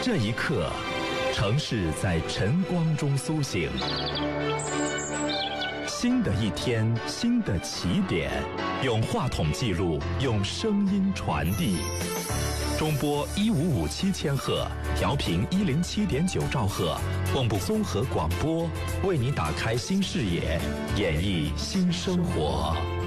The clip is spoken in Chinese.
这一刻，城市在晨光中苏醒。新的一天，新的起点，用话筒记录，用声音传递。中波1557000赫，调频107.9兆赫，蚌埠综合广播，为你打开新视野，演绎新生活。